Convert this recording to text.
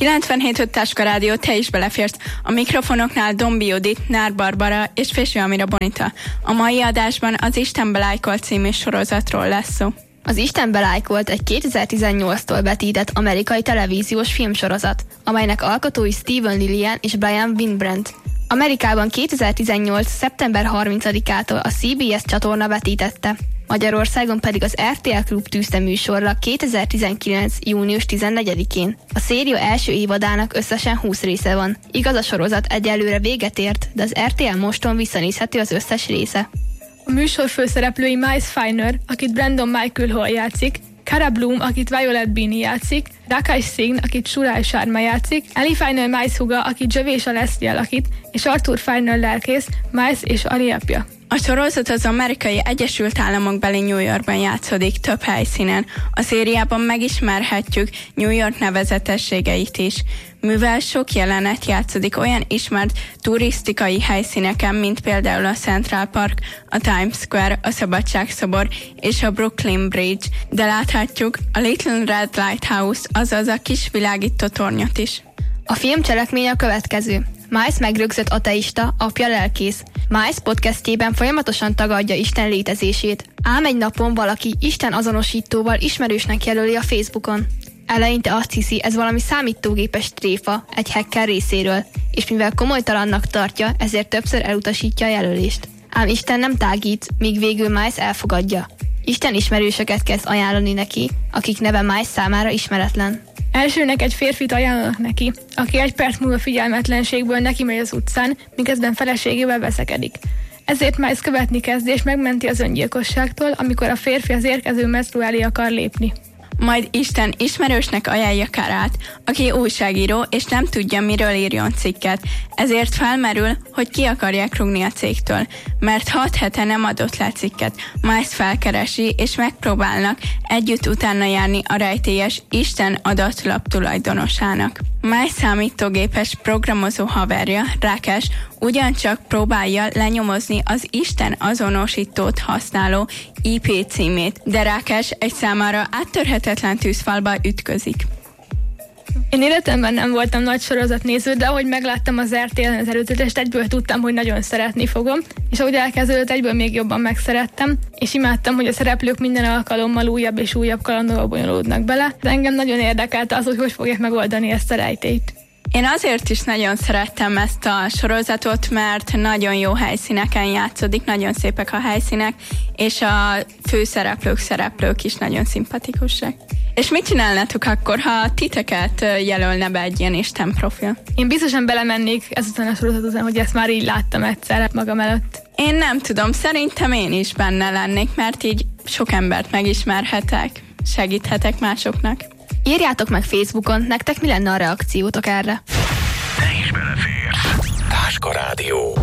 97.5 Táska Rádió, te is beleférsz. A mikrofonoknál Dombi Judit, Nár Barbara és Fési Amira Bonita. A mai adásban az Istenbe lájkolt című sorozatról lesz szó. Az Istenbe lájkolt egy 2018-tól vetített amerikai televíziós filmsorozat, amelynek alkotói Steven Lillian és Brian Winbrandt. Amerikában 2018. szeptember 30-ától a CBS csatorna vetítette, Magyarországon pedig az RTL Klub tűzte műsorra 2019. június 14-én. A széria első évadának összesen 20 része van. Igaz, a sorozat egyelőre véget ért, de az RTL Moston visszanézhető az összes része. A műsor főszereplői Miles Feiner, akit Brandon Michael Hall játszik, Cara Bloom, akit Violet Beanie játszik, Rakesh Singh, akit Surai Sharma játszik, Ellie Feiner Miles húga, akit Javesh Leslie alakít, és Arthur Feiner lelkész, Miles és Ali apja. A sorozat az Amerikai Egyesült Államokbeli New Yorkban játszódik több helyszínen. A szériában megismerhetjük New York nevezetességeit is, mivel sok jelenet játszódik olyan ismert turisztikai helyszíneken, mint például a Central Park, a Times Square, a Szabadságszobor és a Brooklyn Bridge, de láthatjuk a Little Red Lighthouse, azaz a kis világító tornyot is. A film cselekménye a következő. Miles megrögzött ateista, apja lelkész. Miles podcastjében folyamatosan tagadja Isten létezését, ám egy napon valaki Isten azonosítóval ismerősnek jelöli a Facebookon. Eleinte azt hiszi, ez valami számítógépes tréfa egy hacker részéről, és mivel komolytalannak tartja, ezért többször elutasítja a jelölést. Ám Isten nem tágít, míg végül Miles elfogadja. Isten ismerősöket kezd ajánlani neki, akik neve Miles számára ismeretlen. Elsőnek egy férfit ajánlanak neki, aki egy perc múlva figyelmetlenségből neki megy az utcán, miközben feleségével veszekedik. Ezért Miles követni kezdi és megmenti az öngyilkosságtól, amikor a férfi az érkező metró elé akar lépni. Majd Isten ismerősnek ajánlja Carát, aki újságíró és nem tudja, miről írjon cikket, ezért felmerül, hogy ki akarják rúgni a cégtől, mert 6 hete nem adott le cikket. Miles felkeresi és megpróbálnak együtt utána járni a rejtélyes Isten adatlap tulajdonosának. Miles számítógépes programozó haverja, Rakesh, ugyancsak próbálja lenyomozni az Isten azonosítót használó IP címét, de Rakesh egy számára áttörhetetlen tűzfalba ütközik. Én életemben nem voltam nagy sorozatnéző, de ahogy megláttam az RTL-en az előzetest, egyből tudtam, hogy nagyon szeretni fogom, és ahogy elkezdődött, egyből még jobban megszerettem, és imádtam, hogy a szereplők minden alkalommal újabb és újabb kalandokba bonyolódnak bele, de engem nagyon érdekelte az, hogy fogják megoldani ezt a rejtélyt. Én azért is nagyon szerettem ezt a sorozatot, mert nagyon jó helyszíneken játszódik, nagyon szépek a helyszínek, és a szereplők is nagyon szimpatikusak. És mit csinálnátok akkor, ha titeket jelölne be egy ilyen Isten profil? Én biztosan belemennék ezután a sorozat után, hogy ezt már így láttam egyszer magam előtt. Én nem tudom, szerintem én is benne lennék, mert így sok embert megismerhetek, segíthetek másoknak. Írjátok meg Facebookon, nektek mi lenne a reakciótok erre? Te is beleférsz. Táska Rádió.